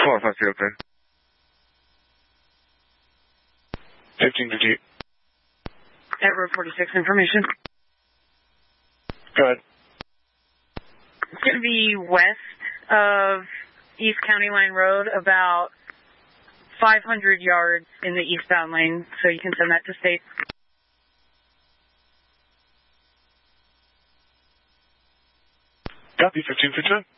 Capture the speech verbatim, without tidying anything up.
four five zero, clear. fifteen fifty-eight. At Route forty-six, information. Go ahead. It's going to be west of East County Line Road, about five hundred yards in the eastbound lane, so you can send that to state. Copy, fifteen fifty-nine.